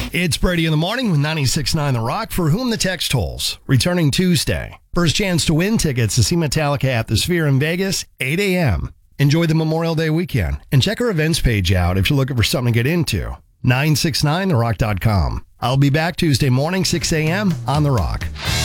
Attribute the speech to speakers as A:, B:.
A: It's Brady in the Morning with 96.9 The Rock, for whom the text tolls. Returning Tuesday. First chance to win tickets to see Metallica at the Sphere in Vegas, 8 a.m. Enjoy the Memorial Day weekend and check our events page out if you're looking for something to get into. 969therock.com. I'll be back Tuesday morning, 6 a.m. on The Rock.